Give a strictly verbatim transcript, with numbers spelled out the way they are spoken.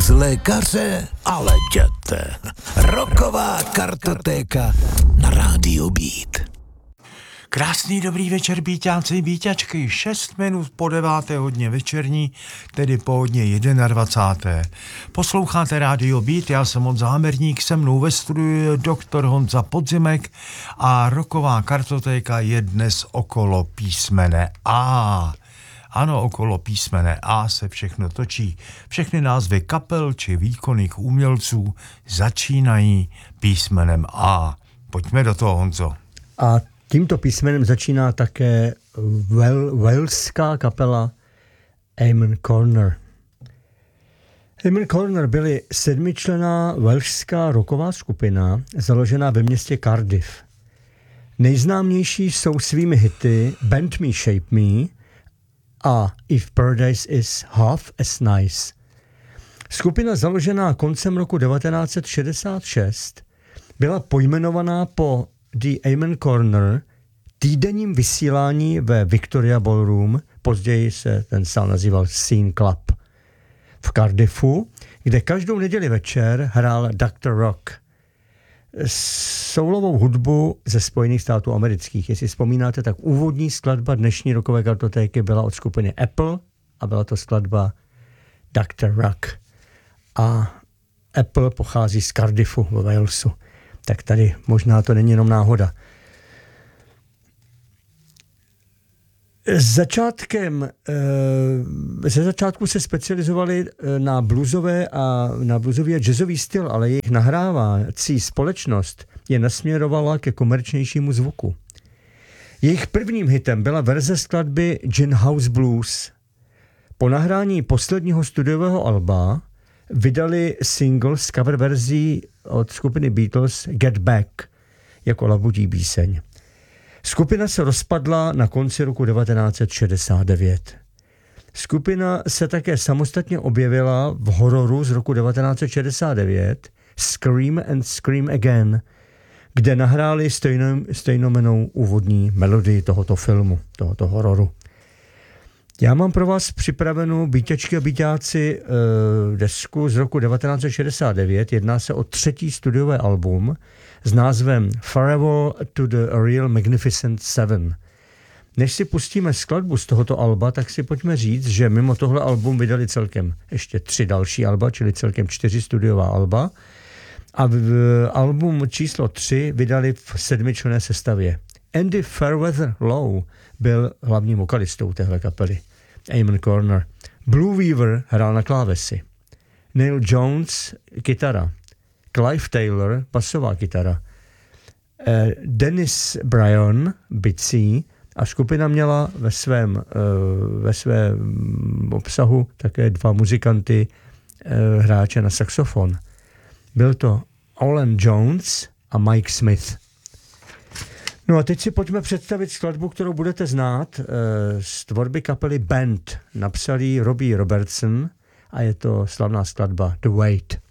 lékaře, ale jděte. Rocková kartotéka na rádiu Beat. Krásný dobrý večer, Bíťáci, Bíťačky, šest minut po deváté hodině večerní, tedy po hodině dvacáté první. Posloucháte rádio Beat, já jsem Honza Hamerník, se mnou ve studiu doktor Honza Podzimek a rocková kartotéka je dnes okolo písmene A. Ano, okolo písmene A se všechno točí. Všechny názvy kapel či výkonných umělců začínají písmenem A. Pojďme do toho, Honzo. A tímto písmenem začíná také waleská kapela Amen Corner. Amen Corner byly sedmičlenná waleská rocková skupina založená ve městě Cardiff. Nejznámější jsou svými hity Bend Me, Shape Me a If Paradise is Half as Nice. Skupina založená koncem roku devatenáct set šedesát šest byla pojmenovaná po The Amen Corner, týdenním vysílání ve Victoria Ballroom, později se ten sál nazýval Scene Club, v Cardiffu, kde každou neděli večer hrál doktor Rock. Soulovou hudbu ze Spojených států amerických. Jestli vzpomínáte, tak úvodní skladba dnešní rockové kartotéky byla od skupiny Apple a byla to skladba doktor Rock. A Apple pochází z Cardiffu ve Walesu. Tak tady možná to není jenom náhoda. Začátkem, ze začátku se specializovali na bluesové a na bluesový a jazzový styl, ale jejich nahrávací společnost je nasměrovala ke komerčnějšímu zvuku. Jejich prvním hitem byla verze skladby Gin House Blues. Po nahrání posledního studiového alba vydali single s cover verzí od skupiny Beatles Get Back jako labudí píseň. Skupina se rozpadla na konci roku devatenáct set šedesát devět. Skupina se také samostatně objevila v hororu z roku devatenáct set šedesát devět Scream and Scream Again, kde nahráli stejnou, stejnomennou úvodní melodii tohoto filmu, tohoto hororu. Já mám pro vás připravenou, Bíťačky a Bíťáci, desku z roku devatenáct set šedesát devět. Jedná se o třetí studiové album s názvem Farewell to the Real Magnificent Seven. Než si pustíme skladbu z tohoto alba, tak si pojďme říct, že mimo tohle album vydali celkem ještě tři další alba, čili celkem čtyři studiová alba. A v album číslo tři vydali v sedmičlenné sestavě. Andy Fairweather Lowe byl hlavním vokalistou téhle kapely. Amen Corner. Blue Weaver hrál na klávesi. Neil Jones kytara. Clive Taylor basová kytara. Eh, Dennis Bryan bicí a skupina měla ve svém, eh, ve svém obsahu také dva muzikanty, eh, hráče na saxofon. Byl to Alan Jones a Mike Smith. No a teď si pojďme představit skladbu, kterou budete znát z tvorby kapely Band. Napsal ji Robbie Robertson a je to slavná skladba The Wait.